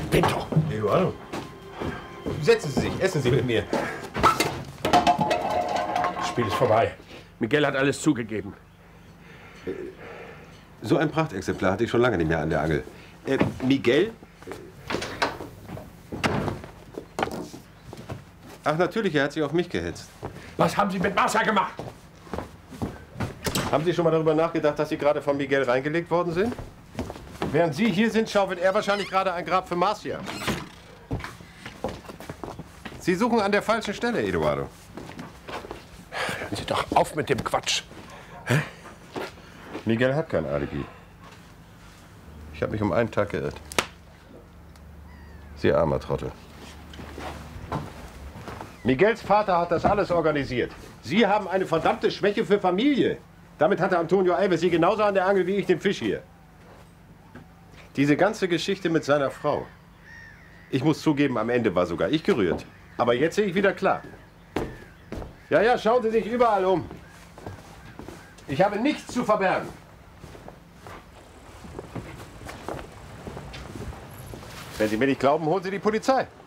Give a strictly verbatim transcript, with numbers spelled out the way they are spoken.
Pinto! Eduardo, setzen Sie sich, essen Sie mit mir. Das Spiel ist vorbei. Miguel hat alles zugegeben. So ein Prachtexemplar hatte ich schon lange nicht mehr an der Angel. Äh, Miguel? Ach, natürlich, er hat sich auf mich gehetzt. Was haben Sie mit Marcia gemacht? Haben Sie schon mal darüber nachgedacht, dass Sie gerade von Miguel reingelegt worden sind? Während Sie hier sind, schaufelt er wahrscheinlich gerade ein Grab für Marcia. Sie suchen an der falschen Stelle, Eduardo. Hören Sie doch auf mit dem Quatsch. Hä? Miguel hat kein Alibi. Ich habe mich um einen Tag geirrt. Sie armer Trottel. Miguels Vater hat das alles organisiert. Sie haben eine verdammte Schwäche für Familie. Damit hatte Antonio Alves Sie genauso an der Angel wie ich den Fisch hier. Diese ganze Geschichte mit seiner Frau. Ich muss zugeben, am Ende war sogar ich gerührt. Aber jetzt sehe ich wieder klar. Ja, ja, schauen Sie sich überall um. Ich habe nichts zu verbergen. Wenn Sie mir nicht glauben, holen Sie die Polizei.